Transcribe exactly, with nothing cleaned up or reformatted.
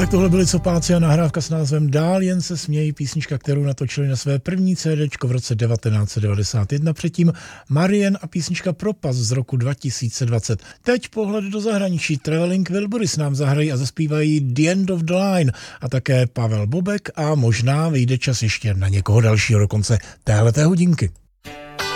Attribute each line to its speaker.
Speaker 1: Tak tohle byly Copáci a nahrávka s názvem Dál jen se smějí, písnička, kterou natočili na své první CDčko v roce devatenáct set devadesát jedna, předtím Marian a písnička Propas z roku dva tisíce dvacet. Teď pohled do zahraničí. Traveling Wilburys nám zahrají a zaspívají The End of the Line a také Pavel Bobek a možná vyjde čas ještě na někoho dalšího do konce téhleté hodinky.